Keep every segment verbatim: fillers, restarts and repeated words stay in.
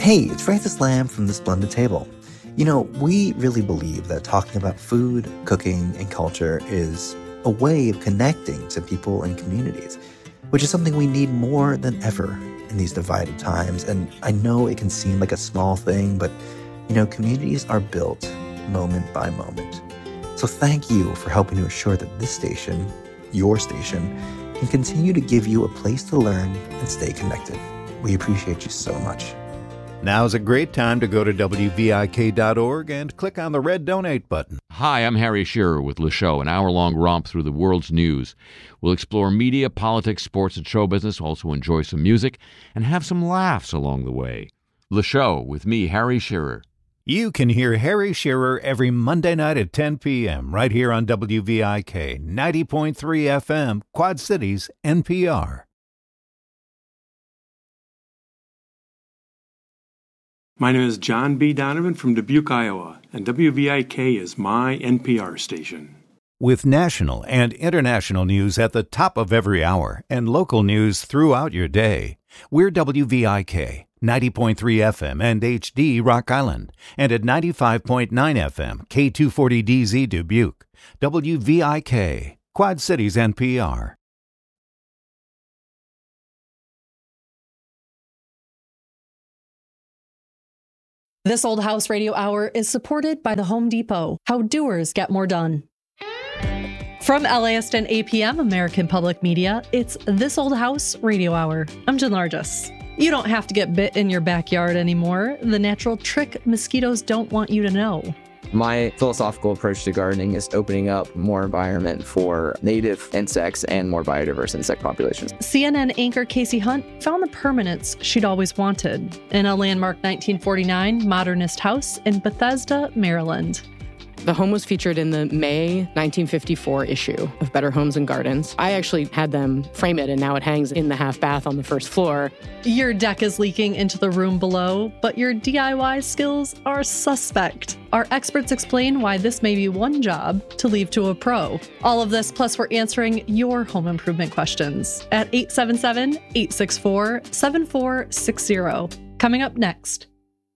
Hey, it's Francis Lamb from The Splendid Table. You know, we really believe that talking about food, cooking, and culture is a way of connecting to people and communities, which is something we need more than ever in these divided times. And I know it can seem like a small thing, but, you know, communities are built moment by moment. So thank you for helping to ensure that this station, your station, can continue to give you a place to learn and stay connected. We appreciate you so much. Now's a great time to go to W V I K dot org and click on the red donate button. Hi, I'm Harry Shearer with Le Show, an hour-long romp through the world's news. We'll explore media, politics, sports, and show business, also enjoy some music, and have some laughs along the way. Le Show with me, Harry Shearer. You can hear Harry Shearer every Monday night at ten p.m. right here on W V I K, ninety point three F M, Quad Cities, N P R. My name is John B. Donovan from Dubuque, Iowa, and W V I K is my N P R station. With national and international news at the top of every hour and local news throughout your day, we're W V I K, ninety point three F M and H D Rock Island, and at ninety-five point nine F M, K two forty D Z Dubuque. W V I K, Quad Cities, N P R. This Old House Radio Hour is supported by the Home Depot. How doers get more done. From L A S T and A P M, American Public Media, it's This Old House Radio Hour. I'm Jen Largis. You don't have to get bit in your backyard anymore. The natural trick mosquitoes don't want you to know. My philosophical approach to gardening is opening up more environment for native insects and more biodiverse insect populations. C N N anchor Casey Hunt found the permanence she'd always wanted in a landmark nineteen forty-nine modernist house in Bethesda, Maryland. The home was featured in the May nineteen fifty-four issue of Better Homes and Gardens. I actually had them frame it, and now it hangs in the half bath on the first floor. Your deck is leaking into the room below, but your D I Y skills are suspect. Our experts explain why this may be one job to leave to a pro. All of this, plus we're answering your home improvement questions at eight seven seven, eight six four, seven four six zero. Coming up next.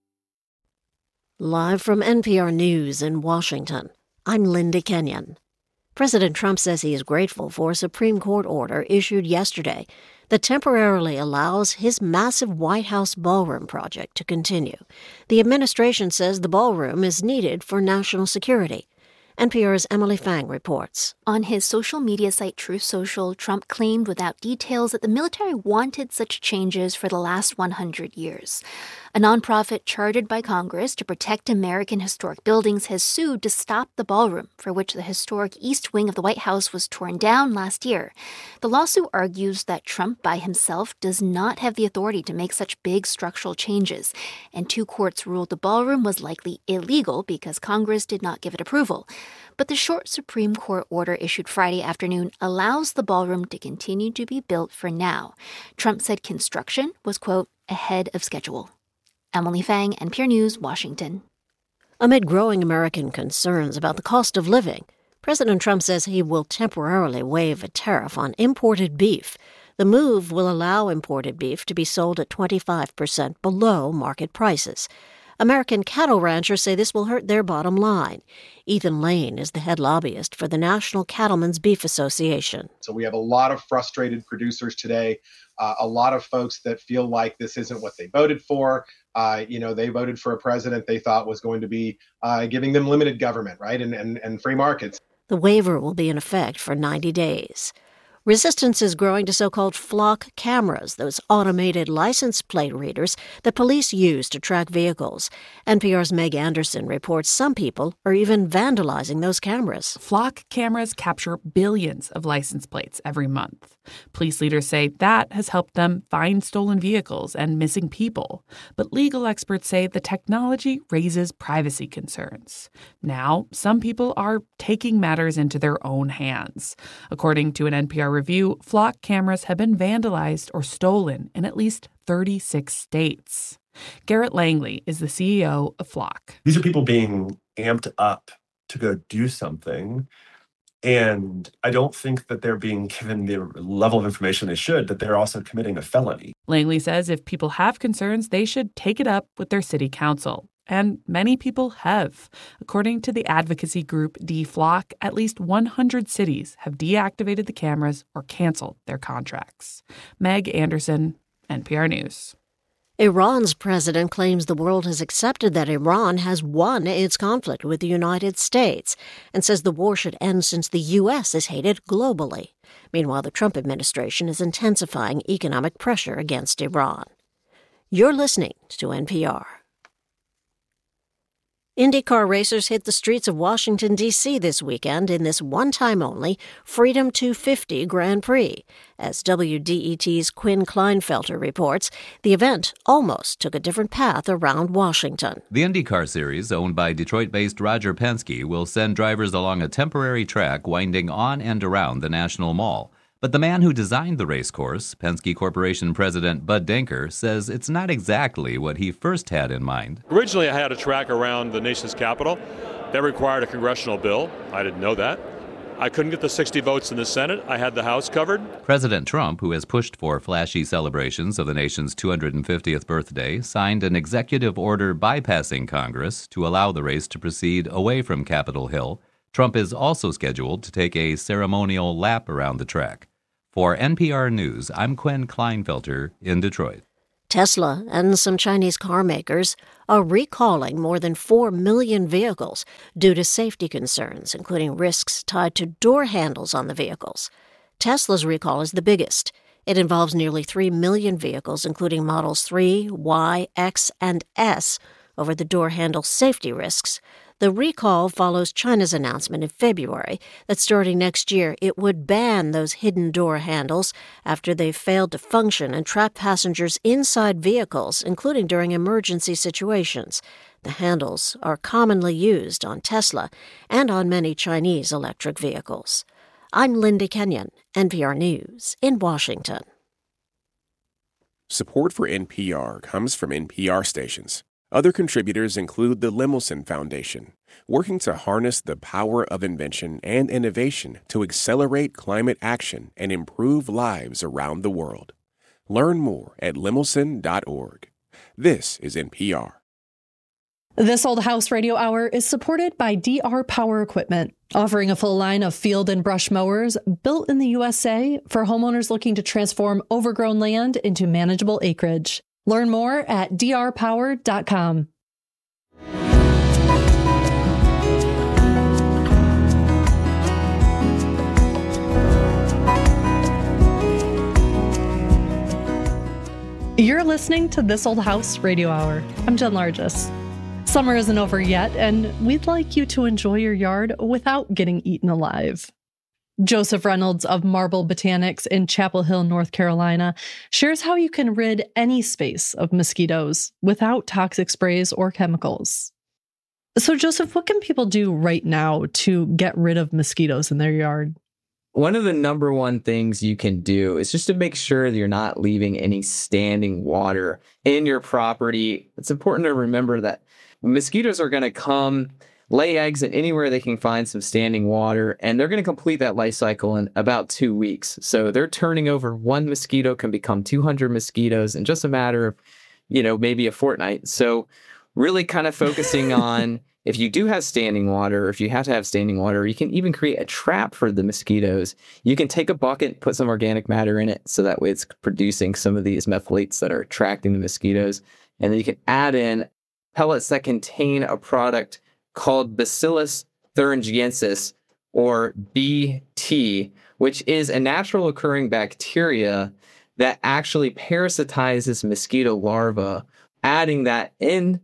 Live from N P R News in Washington, I'm Linda Kenyon. President Trump says he is grateful for a Supreme Court order issued yesterday that temporarily allows his massive White House ballroom project to continue. The administration says the ballroom is needed for national security. N P R's Emily Fang reports. On his social media site Truth Social, Trump claimed without details that the military wanted such changes for the last one hundred years. A nonprofit chartered by Congress to protect American historic buildings has sued to stop the ballroom, for which the historic East Wing of the White House was torn down last year. The lawsuit argues that Trump by himself does not have the authority to make such big structural changes, and two courts ruled the ballroom was likely illegal because Congress did not give it approval. But the short Supreme Court order issued Friday afternoon allows the ballroom to continue to be built for now. Trump said construction was, quote, ahead of schedule. Emily Fang, N P R News, Washington. Amid growing American concerns about the cost of living, President Trump says he will temporarily waive a tariff on imported beef. The move will allow imported beef to be sold at twenty-five percent below market prices. American cattle ranchers say this will hurt their bottom line. Ethan Lane is the head lobbyist for the National Cattlemen's Beef Association. So we have a lot of frustrated producers today, uh, a lot of folks that feel like this isn't what they voted for. Uh, you know, they voted for a president they thought was going to be uh, giving them limited government, right, and, and, and free markets. The waiver will be in effect for ninety days. Resistance is growing to so-called flock cameras, those automated license plate readers that police use to track vehicles. N P R's Meg Anderson reports some people are even vandalizing those cameras. Flock cameras capture billions of license plates every month. Police leaders say that has helped them find stolen vehicles and missing people. But legal experts say the technology raises privacy concerns. Now, some people are taking matters into their own hands. According to an N P R review, flock cameras have been vandalized or stolen in at least thirty-six states. Garrett Langley is the C E O of Flock. These are people being amped up to go do something, And I don't think that they're being given the level of information they should, that they're also committing a felony. Langley says if people have concerns, they should take it up with their city council. And many people have. According to the advocacy group DFLOC, at least one hundred cities have deactivated the cameras or canceled their contracts. Meg Anderson, N P R News. Iran's president claims the world has accepted that Iran has won its conflict with the United States and says the war should end since the U S is hated globally. Meanwhile, the Trump administration is intensifying economic pressure against Iran. You're listening to N P R. IndyCar racers hit the streets of Washington, D C this weekend in this one-time-only Freedom two fifty Grand Prix. As W D E T's Quinn Kleinfelter reports, the event almost took a different path around Washington. The IndyCar Series, owned by Detroit-based Roger Penske, will send drivers along a temporary track winding on and around the National Mall. But the man who designed the race course, Penske Corporation President Bud Denker, says it's not exactly what he first had in mind. Originally, I had a track around the nation's capital. That required a congressional bill. I didn't know that. I couldn't get the sixty votes in the Senate. I had the House covered. President Trump, who has pushed for flashy celebrations of the nation's two hundred fiftieth birthday, signed an executive order bypassing Congress to allow the race to proceed away from Capitol Hill. Trump is also scheduled to take a ceremonial lap around the track. For N P R News, I'm Quinn Kleinfelter in Detroit. Tesla and some Chinese car makers are recalling more than four million vehicles due to safety concerns, including risks tied to door handles on the vehicles. Tesla's recall is the biggest. It involves nearly three million vehicles, including Models three, Y, X, and S, over the door handle safety risks. The recall follows China's announcement in February that starting next year it would ban those hidden door handles after they failed to function and trap passengers inside vehicles, including during emergency situations. The handles are commonly used on Tesla and on many Chinese electric vehicles. I'm Linda Kenyon, N P R News in Washington. Support for N P R comes from N P R stations. Other contributors include the Lemelson Foundation, working to harness the power of invention and innovation to accelerate climate action and improve lives around the world. Learn more at lemelson dot org. This is N P R. This Old House Radio Hour is supported by D R Power Equipment, offering a full line of field and brush mowers built in the U S A for homeowners looking to transform overgrown land into manageable acreage. Learn more at d r power dot com. You're listening to This Old House Radio Hour. I'm Jen Largis. Summer isn't over yet, and we'd like you to enjoy your yard without getting eaten alive. Joseph Reynolds of Marble Botanics in Chapel Hill, North Carolina, shares how you can rid any space of mosquitoes without toxic sprays or chemicals. So, Joseph, what can people do right now to get rid of mosquitoes in their yard? One of the number one things you can do is just to make sure that you're not leaving any standing water in your property. It's important to remember that mosquitoes are going to come lay eggs at anywhere they can find some standing water, and they're going to complete that life cycle in about two weeks. So they're turning over. One mosquito can become two hundred mosquitoes in just a matter of, you know, maybe a fortnight. So really kind of focusing on if you do have standing water, or if you have to have standing water, you can even create a trap for the mosquitoes. You can take a bucket, put some organic matter in it, so that way it's producing some of these methylates that are attracting the mosquitoes. And then you can add in pellets that contain a product called Bacillus thuringiensis, or B T, which is a natural occurring bacteria that actually parasitizes mosquito larvae. Adding that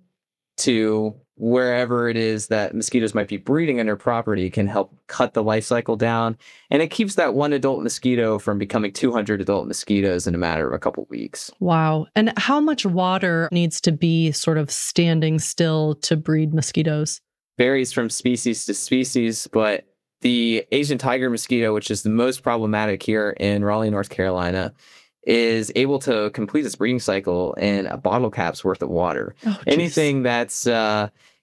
into wherever it is that mosquitoes might be breeding on their property can help cut the life cycle down, and it keeps that one adult mosquito from becoming two hundred adult mosquitoes in a matter of a couple weeks. Wow. And how much water needs to be sort of standing still to breed mosquitoes? Varies from species to species, but the Asian tiger mosquito, which is the most problematic here in Raleigh, North Carolina, is able to complete its breeding cycle in a bottle cap's worth of water. Oh, anything that's uh,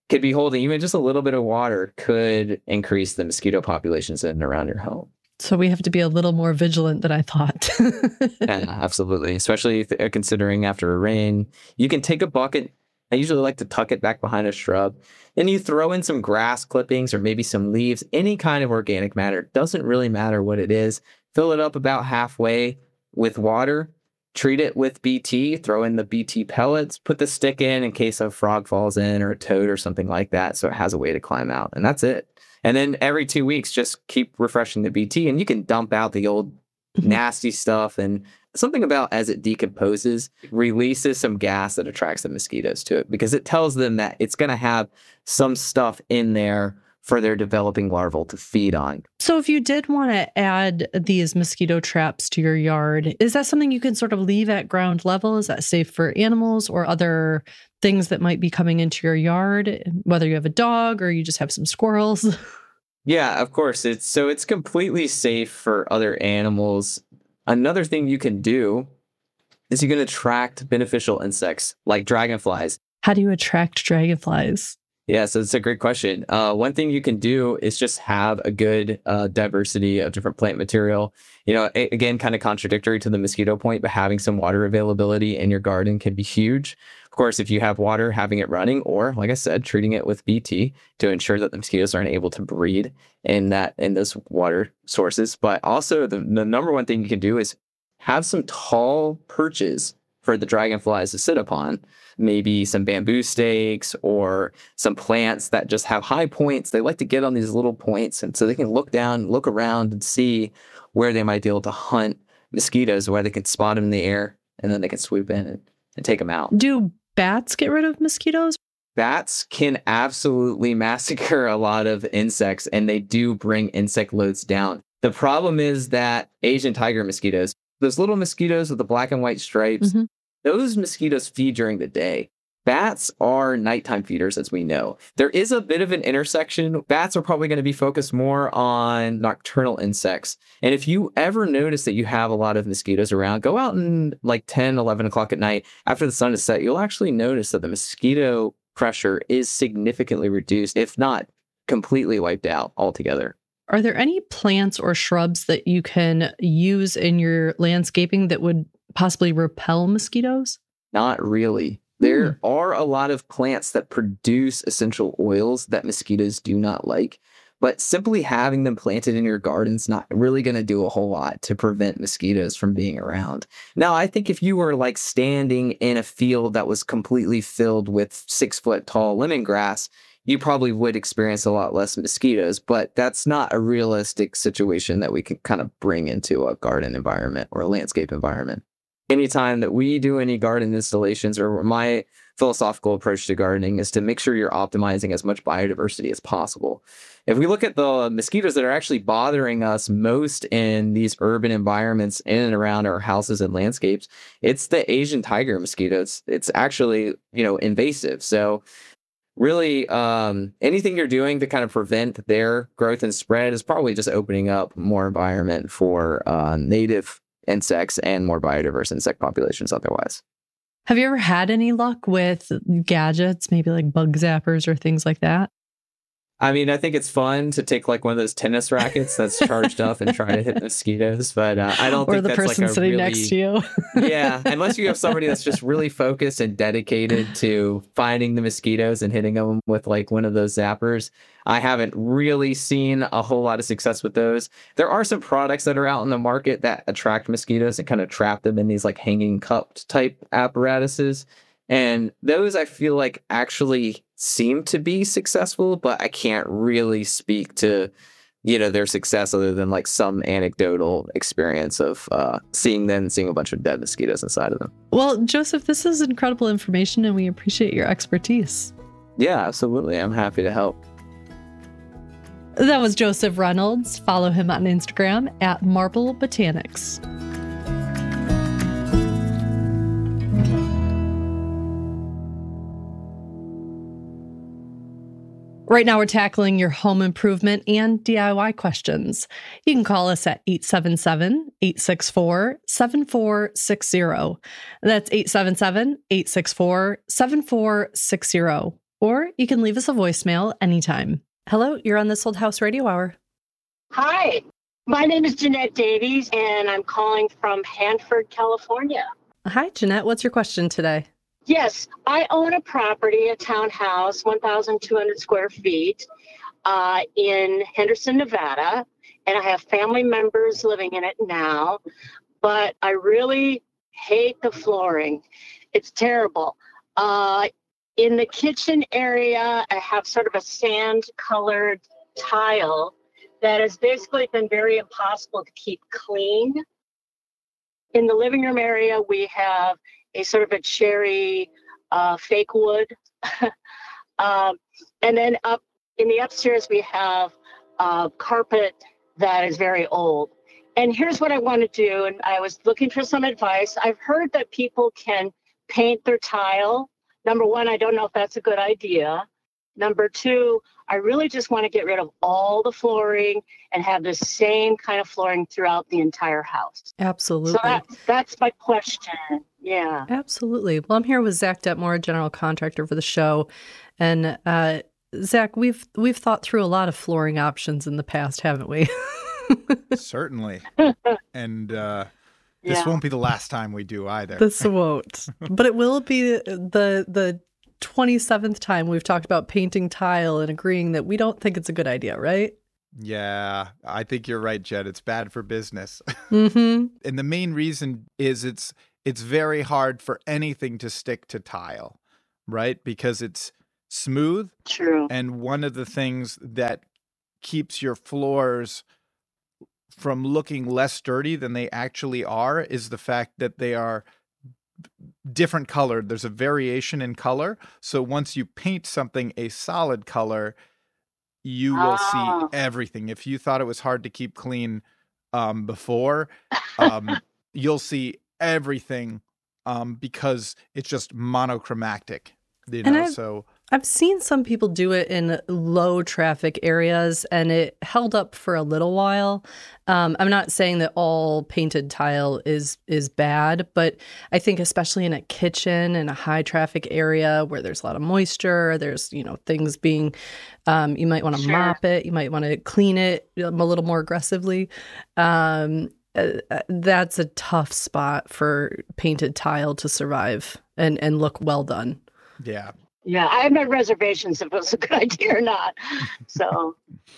could be holding even just a little bit of water could increase the mosquito populations in and around your home. So we have to be a little more vigilant than I thought. Yeah, absolutely. Especially if, uh, considering after a rain, you can take a bucket. I usually like to tuck it back behind a shrub. Then you throw in some grass clippings or maybe some leaves, any kind of organic matter. Doesn't really matter what it is. Fill it up about halfway with water. Treat it with B T. Throw in the B T pellets. Put the stick in in case a frog falls in or a toad or something like that, so it has a way to climb out. And that's it. And then every two weeks, just keep refreshing the B T, and you can dump out the old nasty stuff. And something about as it decomposes, releases some gas that attracts the mosquitoes to it because it tells them that it's going to have some stuff in there for their developing larvae to feed on. So if you did want to add these mosquito traps to your yard, is that something you can sort of leave at ground level? Is that safe for animals or other things that might be coming into your yard, whether you have a dog or you just have some squirrels? Yeah, of course. It's so it's completely safe for other animals. Another thing you can do is you can attract beneficial insects like dragonflies. How do you attract dragonflies? Yeah, so it's a great question. Uh, one thing you can do is just have a good uh, diversity of different plant material. You know, a- again, kind of contradictory to the mosquito point, but having some water availability in your garden can be huge. Of course, if you have water, having it running, or like I said, treating it with B T to ensure that the mosquitoes aren't able to breed in that in those water sources. But also, the, the number one thing you can do is have some tall perches for the dragonflies to sit upon. Maybe some bamboo stakes or some plants that just have high points. They like to get on these little points, and so they can look down, look around, and see where they might be able to hunt mosquitoes, where they can spot them in the air, and then they can swoop in and, and take them out. Do bats get rid of mosquitoes? Bats can absolutely massacre a lot of insects, and they do bring insect loads down. The problem is that Asian tiger mosquitoes, those little mosquitoes with the black and white stripes, mm-hmm. those mosquitoes feed during the day. Bats are nighttime feeders, as we know. There is a bit of an intersection. Bats are probably going to be focused more on nocturnal insects. And if you ever notice that you have a lot of mosquitoes around, go out and like ten, eleven o'clock at night after the sun is set, you'll actually notice that the mosquito pressure is significantly reduced, if not completely wiped out altogether. Are there any plants or shrubs that you can use in your landscaping that would possibly repel mosquitoes? Not really. There mm. are a lot of plants that produce essential oils that mosquitoes do not like, but simply having them planted in your garden's not really going to do a whole lot to prevent mosquitoes from being around. Now, I think if you were like standing in a field that was completely filled with six foot tall lemongrass, you probably would experience a lot less mosquitoes, but that's not a realistic situation that we can kind of bring into a garden environment or a landscape environment. Anytime that we do any garden installations, or my philosophical approach to gardening is to make sure you're optimizing as much biodiversity as possible. If we look at the mosquitoes that are actually bothering us most in these urban environments in and around our houses and landscapes, it's the Asian tiger mosquitoes. It's actually, you know, invasive. So really, um, anything you're doing to kind of prevent their growth and spread is probably just opening up more environment for uh, native insects and more biodiverse insect populations otherwise. Have you ever had any luck with gadgets, maybe like bug zappers or things like that? I mean, I think it's fun to take like one of those tennis rackets that's charged up and try to hit mosquitoes, but uh, I don't or think the that's person like a sitting really, next to you. Yeah, unless you have somebody that's just really focused and dedicated to finding the mosquitoes and hitting them with like one of those zappers. I haven't really seen a whole lot of success with those. There are some products that are out in the market that attract mosquitoes and kind of trap them in these like hanging cupped type apparatuses. And those I feel like actually seem to be successful, but I can't really speak to, you know, their success other than like some anecdotal experience of uh, seeing them, seeing a bunch of dead mosquitoes inside of them. Well, Joseph, this is incredible information and we appreciate your expertise. Yeah, absolutely. I'm happy to help. That was Joseph Reynolds. Follow him on Instagram at Marble Botanics. Right now, we're tackling your home improvement and D I Y questions. You can call us at eight seven seven, eight six four, seven four six zero. That's eight seven seven, eight six four, seven four six zero. Or you can leave us a voicemail anytime. Hello, you're on This Old House Radio Hour. Hi, my name is Jeanette Davies, and I'm calling from Hanford, California. Hi, Jeanette. What's your question today? Yes, I own a property, a townhouse, one thousand two hundred square feet uh, in Henderson, Nevada, and I have family members living in it now, but I really hate the flooring. It's terrible. Uh, in the kitchen area, I have sort of a sand-colored tile that has basically been very impossible to keep clean. In the living room area, we have a sort of a cherry uh, fake wood. um, and then up in the upstairs, we have uh, carpet that is very old. And here's what I want to do. And I was looking for some advice. I've heard that people can paint their tile. Number one, I don't know if that's a good idea. Number two, I really just want to get rid of all the flooring and have the same kind of flooring throughout the entire house. Absolutely. So that, that's my question. Yeah. Absolutely. Well, I'm here with Zach Detmore, general contractor for the show. And uh, Zach, we've we've thought through a lot of flooring options in the past, haven't we? Certainly. And uh, this Yeah. won't be the last time we do either. This won't. But it will be the the twenty-seventh time we've talked about painting tile and agreeing that we don't think it's a good idea, right? Yeah, I think you're right, Jed. It's bad for business. Mm-hmm. And the main reason is it's it's very hard for anything to stick to tile, right? Because it's smooth. True. And one of the things that keeps your floors from looking less dirty than they actually are is the fact that they are different colored. There's a variation in color. So once you paint something a solid color, you will Ah. see everything. If you thought it was hard to keep clean um, before, um, you'll see everything um, because it's just monochromatic. You And know, I've- so I've seen some people do it in low traffic areas and it held up for a little while. Um, I'm not saying that all painted tile is is bad, but I think especially in a kitchen in a high traffic area where there's a lot of moisture, there's, you know, things being, um, you might want to Sure. mop it, you might want to clean it um, a little more aggressively. Um, uh, uh, that's a tough spot for painted tile to survive and, and look well done. yeah. Yeah, I have my reservations if it was a good idea or not. So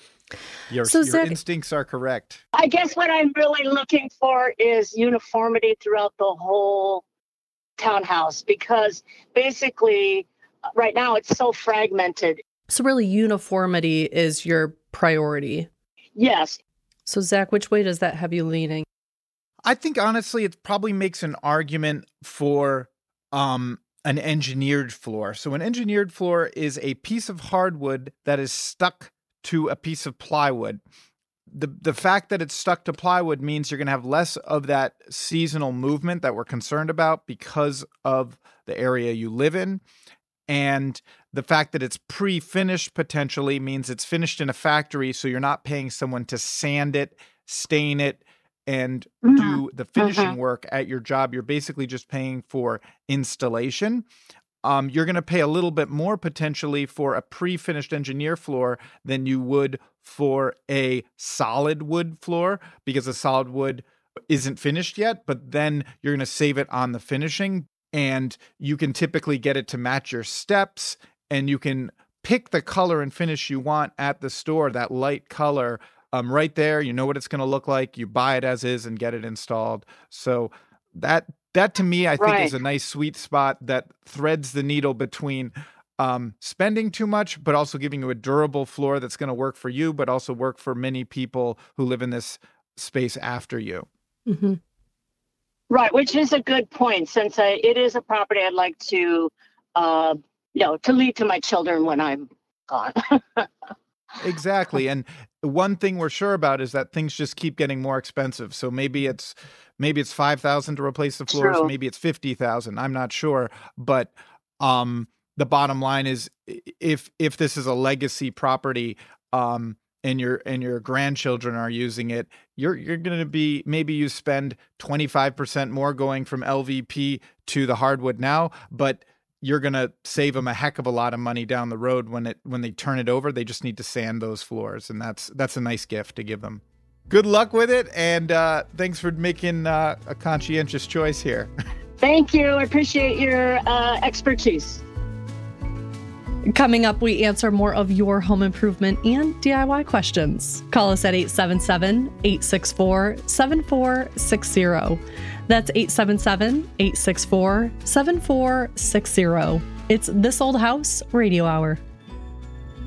Your, So, your Zach- instincts are correct. I guess what I'm really looking for is uniformity throughout the whole townhouse because basically uh, right now it's so fragmented. So really uniformity is your priority. Yes. So Zach, which way does that have you leaning? I think honestly, it probably makes an argument for um, an engineered floor. So an engineered floor is a piece of hardwood that is stuck to a piece of plywood. The the fact that it's stuck to plywood means you're going to have less of that seasonal movement that we're concerned about because of the area you live in. And the fact that it's pre-finished potentially means it's finished in a factory, so you're not paying someone to sand it, stain it, and do the finishing work at your job. You're basically just paying for installation. Um, you're going to pay a little bit more potentially for a pre-finished engineer floor than you would for a solid wood floor because a solid wood isn't finished yet, but then you're going to save it on the finishing and you can typically get it to match your steps and you can pick the color and finish you want at the store, that light color. Um, right there, you know what it's going to look like. You buy it as is and get it installed. So that that to me, I think, Right. is a nice sweet spot that threads the needle between um, spending too much, but also giving you a durable floor that's going to work for you, but also work for many people who live in this space after you. Mm-hmm. Right, which is a good point since I, it is a property I'd like to, uh, you know, to leave to my children when I'm gone. Exactly. And one thing we're sure about is that things just keep getting more expensive. So maybe it's maybe it's five thousand to replace the floors, True. maybe it's fifty thousand. I'm not sure, but um the bottom line is i- if if this is a legacy property um and your and your grandchildren are using it, you're you're going to be maybe you spend twenty-five percent more going from L V P to the hardwood now, but you're going to save them a heck of a lot of money down the road when it when they turn it over. They just need to sand those floors, and that's that's a nice gift to give them. Good luck with it, and uh, thanks for making uh, a conscientious choice here. Thank you. I appreciate your uh, expertise. Coming up, we answer more of your home improvement and D I Y questions. Call us at eight seven seven, eight six four, seven four six zero. That's eight seven seven, eight six four, seven four six zero. It's This Old House Radio Hour.